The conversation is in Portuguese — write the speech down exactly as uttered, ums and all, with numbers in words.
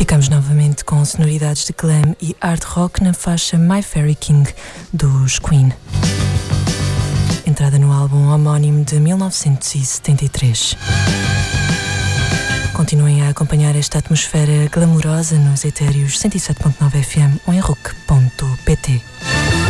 Ficamos novamente com sonoridades de glam e hard rock na faixa My Fairy King dos Queen, entrada no álbum homónimo de mil novecentos e setenta e três. Continuem a acompanhar esta atmosfera glamourosa nos etéreos cento e sete ponto nove F M ou em rock ponto pt.